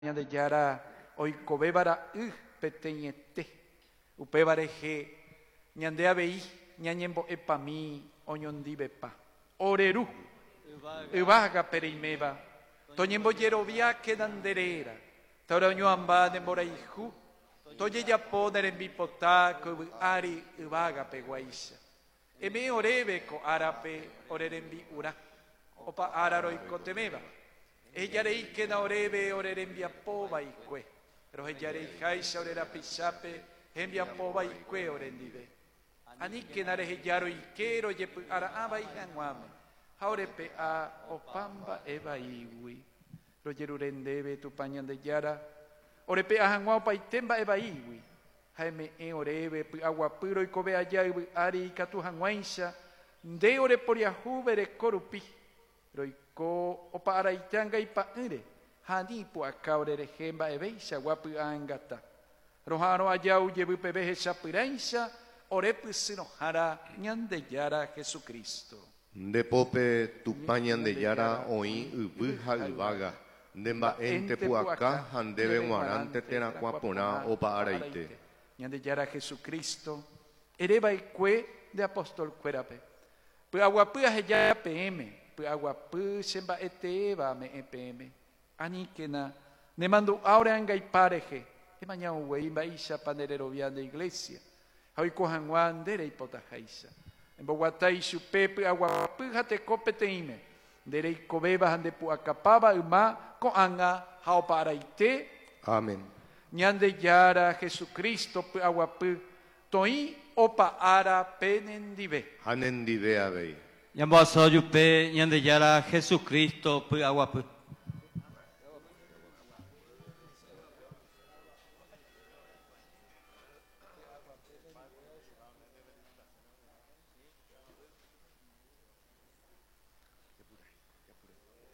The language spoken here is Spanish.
ñande yara oikobébara peteĩete upevarehe ñande avei ñañembo'epami oñondivepa oreru yvágape reiméva toñembojeroviáke nanderéra toreoñoamba nemboraihu tojejapo nerembipota kovy'ári yvágape guaícha eme oréve ko árape orerembi'ura opa ára roikoteméva ejareíkena oréve orerembiapovaikue rohejareiháicha orerapichápe hembiapovaikue orendive aníkena rehejároike rojepy'ara'ãvai hag̃uáme ha orepe'a opámba evaígui rojerurendéve Tupã Ñandejára orepe'a hag̃ua opaite mba'evaígui ha eme'ẽ oréve py'aguapy roikove aja yvy'ári ikatu hag̃uáicha nde oreporiahúve reko rupi roiko opa araiteanga ipa'ỹre ha ani pu'aka orerehe mba'evéicha guapy'aengata roha'ãrõ aja ujevýpeve hechapyráicha orepysynohára Ñandejára Jesucristo. Ndepópe Tupã Ñandejára oĩ yvy ha yvága nde mba'énte pu'aka ha ndéve g̃uarãnte térãkua porã opa araite. Ñandejára Jesucristo ereva'ekue nde apostolkuérape py'aguapy aheja peẽme py'aguapy chemba'eteéva me'ẽ peẽme aníkena nemandu'a oreangaipárehe emañaõguei mba'éichapa ndererovia nde iglesia ha oiko hag̃ua ndereipotaháicha emboguatai chupe py'aguapy ha teko peteĩme ndereikovéva ha ndepu'akapáva yma ko'ág̃a ha opa araite. Amén. Ñandejára Jesucristo py'aguapy toĩ opa ára penendive. Ha nendive avei. Ñambo'asõ jupe Ñandejára Jesucristo py'aguapy.